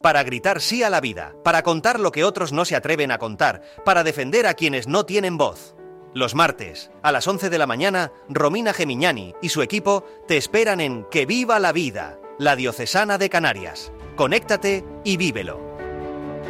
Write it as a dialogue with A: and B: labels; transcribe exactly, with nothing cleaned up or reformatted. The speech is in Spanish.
A: para gritar sí a la vida, para contar lo que otros no se atreven a contar, para defender a quienes no tienen voz. Los martes, a las once de la mañana, Romina Gemignani y su equipo te esperan en Que Viva la Vida, la Diocesana de Canarias. Conéctate y vívelo.